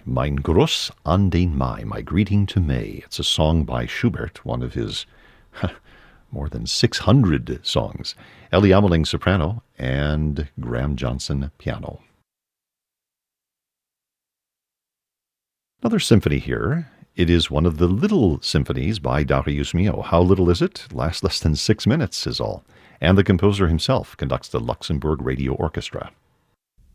Mein Gruß an den Mai, My Greeting to May. It's a song by Schubert, one of his more than 600 songs. Ellie Ameling, soprano, and Graham Johnson, piano. Another symphony here. It is one of the little symphonies by Darius Milhaud. How little is it? Lasts less than 6 minutes is all. And the composer himself conducts the Luxembourg Radio Orchestra.